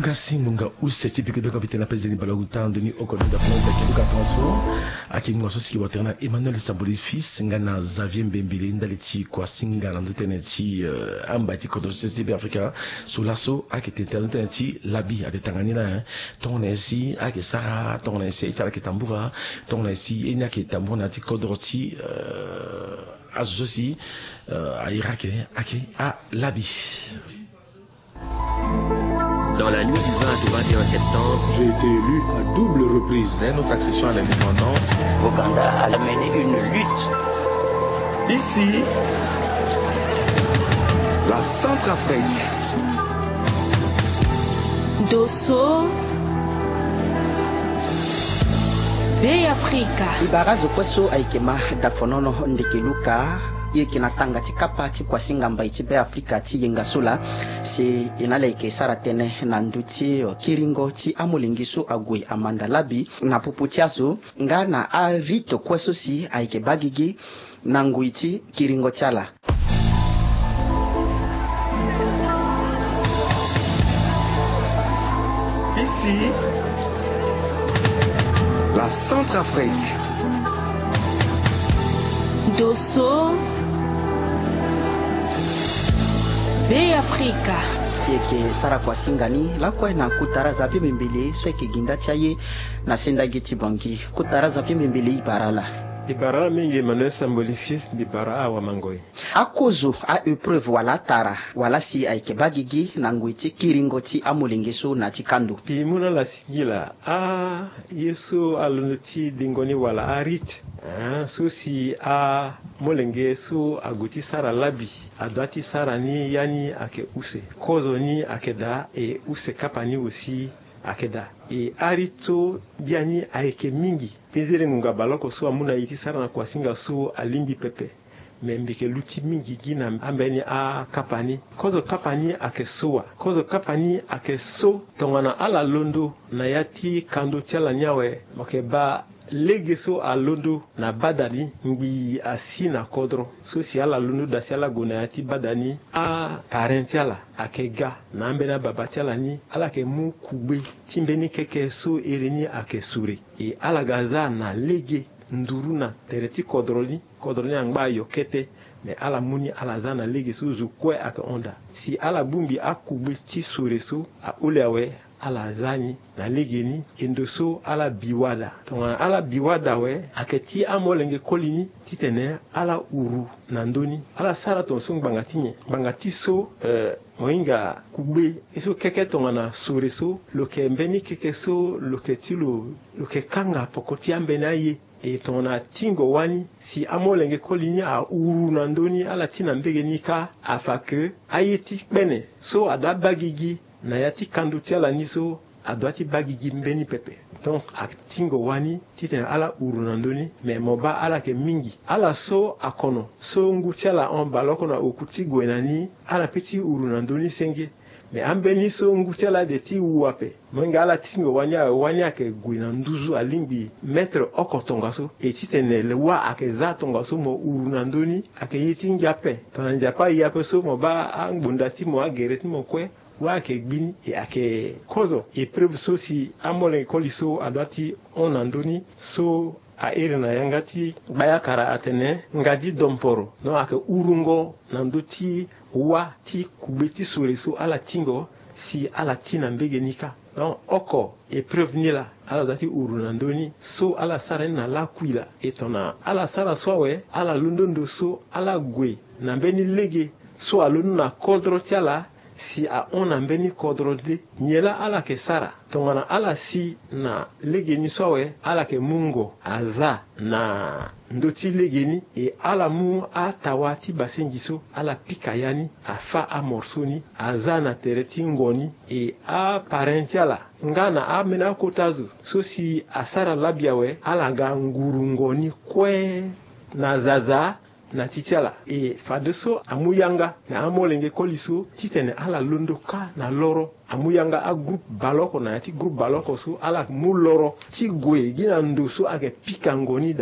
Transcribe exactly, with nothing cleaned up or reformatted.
Munga singunga useti pike doka bitena prezeni balagutando ni okono da fonda keduka penso aki mwaso ski waterna Emmanuel Samboli fils ngana Xavier Mbembele ndaleti kwa singa na ndeteneti ambati kodo C B Africa sulaso aki tenteneti labi ade tanganila tongna esi aki sara tongna esi itala kitambura tongna esi enya kitambura ti kodroti azosi a irake aki a labi. Dans la nuit du vingt au vingt et un septembre, j'ai été élu à double reprise. Dès notre accession à l'indépendance, Ouganda a mené une lutte. Ici, la Centrafrique. Dosso, Bay Africa. Ibarazo kweso aikema dafonono ndekeluka yeke natanga tikapa ti kwa singamba iti Bay Africa ti yengasula si inaleke saratene na nduti kiringo ti amulingisu agwe amanda labi na puputiasu nga na arito kweso si aike bagigi na nguiti kiringo chala. Ici, la Centrafrique. Dosso, Bay Africa. Yeke sara kwa singani la kwa na kutara za Mbembele sweke ginda chaye na senda geti bangi kutara za Mbembele ibarala ibarala mingi Emmanuel Samboli fils bibara awa mangoy akozo a épreuve wala tara wala si aike bagigi na ngwiti kiringoti amulengeso na tikando pimuna la sigila a yesu alunti dingoni wala arit ah so si a molenge so aguti sara labi adati sara ni yani ake use kozo ni akeda e use kapani aussi akeda e arito biani aike mingi pezere ngunga baloko so amuna iti sara na kwa singa so alimbi pepe membike luti mingi gina ambeni a kapani kozo kapani ake soa kozo kapani ake so tongana ala londo na yati kando tiala nyawe makeba legeso a londo na badani ngbi asina kodro so si ala londo da si ala gona yati badani a parentiala akega na ambena babatiala ni ala ke mu kugbe timbeni keke so ereni ake sure e ala gaza na lege nduru na tereti kodroli kodroli angba yokete me ala muni ala zana lege so zukwe ake onda si ala bumbi akugbe ti sure so a ulewe ala zani na legeni endoso ala biwada tonga ala biwada we aketi amolenge kolini titene ala uru na ndoni ala sara ton sung bangatinye bangati so eh, moinga kugbe eso keke tonga na sure so loke mbeni keke so loke tilo loke kanga pokoti ambena ye e tona tingo wani si amolenge kolini a uru na ndoni ala tina mbege nika afake ayeti bene so ada bagigi na yati kandu tiala niso adwati bagigi mbeni pepe donc aktingo wani titen ala urunandoni me moba ala ke mingi ala so akono so ngu tiala on baloko na okuti gwenani ala peti urunandoni senge me ambeni so ngu tiala de ti uwape monga ala tingo wani a wani ake gwenanduzu alimbi metre okotonga so e titen le wa ake za tonga so mo urunandoni ake yiti njape tanja pa yape so moba angbundati mo agereti mo kwe wa ke gbini e ake kozo épreuve so si amole koliso adati on andoni so a irina yangati baya kara atene ngadi domporo no ake urungo nandoti wa ti kubeti sore so ala tingo si ala tina mbege nika donc oko épreuve nila ala dati urunandoni so ala sara na la kuila etona ala sara sowe ala lundondo so ala gwe na mbeni lege so alunu na kodro tiala si a on ambeni kodrode nyela ala ke sara tongana ala si na legeni sowe ala ke mungo aza na ndoti legeni e ala mu atawati basengiso ala pikayani afa amorsoni aza na tereti ngoni e a parentiala ngana amena kotazu so si asara labiawe ala ga nguru ngoni kwe na zaza na titiala e fadeso amuyanga na amolenge koliso titene ala londo ka na loro amuyanga a groupe baloko na yati groupe baloko so ala mu loro ti gwe gina ndo so ake pikangoni da